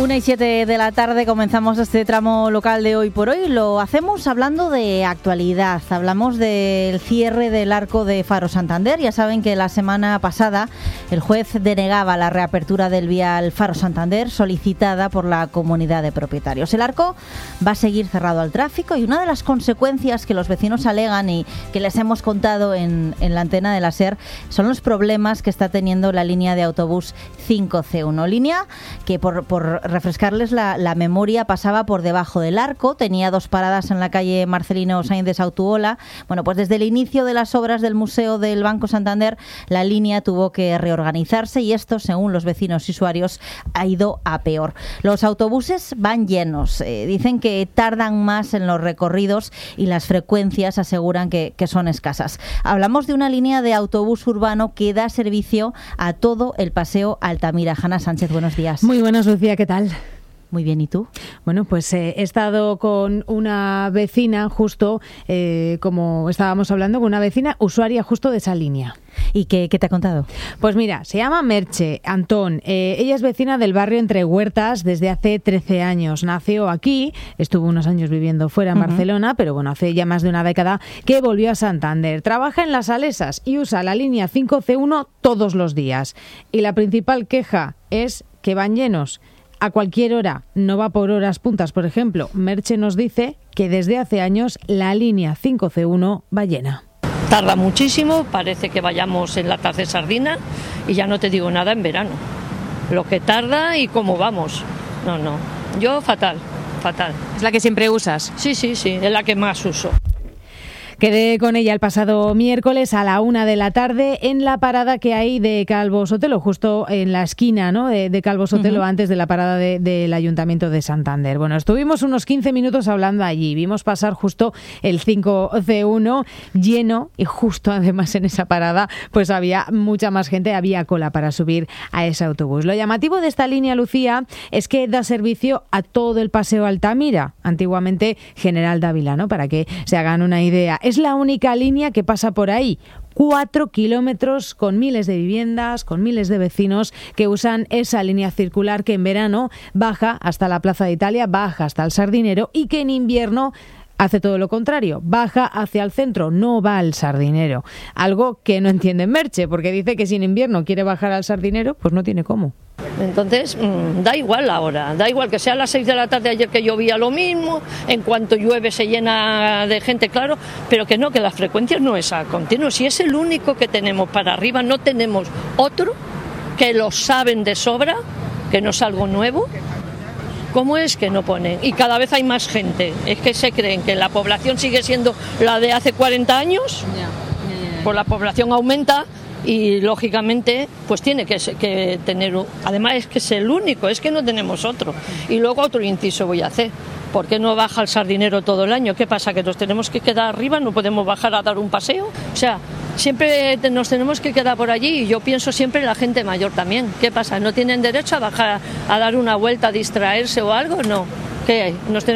1:07 de la tarde comenzamos este tramo local de Hoy por Hoy. Lo hacemos hablando de actualidad. Hablamos del cierre del arco de Faro Santander. Ya saben que la semana pasada el juez denegaba la reapertura del vial Faro Santander solicitada por la comunidad de propietarios. El arco va a seguir cerrado al tráfico y una de las consecuencias que los vecinos alegan y que les hemos contado en la antena de la SER son los problemas que está teniendo la línea de autobús 5C1. Línea que por refrescarles la memoria pasaba por debajo del arco, tenía 2 paradas en la calle Marcelino Sáenz de Sautuola. Bueno, pues desde el inicio de las obras del Museo del Banco Santander, la línea tuvo que reorganizarse y esto, según los vecinos y usuarios, ha ido a peor. Los autobuses van llenos, dicen que tardan más en los recorridos y las frecuencias aseguran que son escasas. Hablamos de una línea de autobús urbano que da servicio a todo el paseo Altamira. Hanna Sánchez, buenos días. Muy buenos, Lucía, ¿qué tal? Muy bien, ¿y tú? Bueno, pues he estado con una vecina justo, como estábamos hablando, con una vecina usuaria justo de esa línea. ¿Y qué te ha contado? Pues mira, se llama Merche Antón. Ella es vecina del barrio Entre Huertas desde hace 13 años. Nació aquí, estuvo unos años viviendo fuera en Barcelona, pero bueno, hace ya más de una década que volvió a Santander. Trabaja en Las Salesas y usa la línea 5C1 todos los días. Y la principal queja es que van llenos. A cualquier hora, no va por horas puntas, por ejemplo. Merche nos dice que desde hace años la línea 5C1 va llena. Tarda muchísimo, parece que vayamos en latas de sardina y ya no te digo nada en verano. Lo que tarda y cómo vamos. No, yo fatal. ¿Es la que siempre usas? Sí, es la que más uso. Quedé con ella el pasado miércoles a la 1 de la tarde en la parada que hay de Calvo Sotelo, justo en la esquina, ¿no?, de Calvo Sotelo, antes de la parada del Ayuntamiento de Santander. Bueno, estuvimos unos 15 minutos hablando allí, vimos pasar justo el 5C1 lleno y justo además en esa parada pues había mucha más gente, había cola para subir a ese autobús. Lo llamativo de esta línea, Lucía, es que da servicio a todo el paseo Altamira, antiguamente General Dávila, ¿no?, para que se hagan una idea. Es la única línea que pasa por ahí. 4 kilómetros con miles de viviendas, con miles de vecinos que usan esa línea circular que en verano baja hasta la Plaza de Italia, baja hasta el Sardinero y que en invierno hace todo lo contrario, baja hacia el centro, no va al Sardinero. Algo que no entiende Merche, porque dice que si en invierno quiere bajar al Sardinero, pues no tiene cómo. Entonces, da igual la hora, da igual que sea a las 6 de la tarde, ayer que llovía lo mismo, en cuanto llueve se llena de gente, claro, pero que no, que las frecuencias no es a continuo, si es el único que tenemos para arriba, no tenemos otro, que lo saben de sobra, que no es algo nuevo. ¿Cómo es que no ponen? Y cada vez hay más gente, es que se creen que la población sigue siendo la de hace 40 años, pues la población aumenta. Y lógicamente pues tiene que tener, además es que es el único, es que no tenemos otro. Y luego otro inciso voy a hacer, ¿por qué no baja el Sardinero todo el año? ¿Qué pasa? ¿Que nos tenemos que quedar arriba? ¿No podemos bajar a dar un paseo? O sea, siempre nos tenemos que quedar por allí y yo pienso siempre en la gente mayor también. ¿Qué pasa? ¿No tienen derecho a bajar a dar una vuelta, a distraerse o algo? No. ¿Qué hay?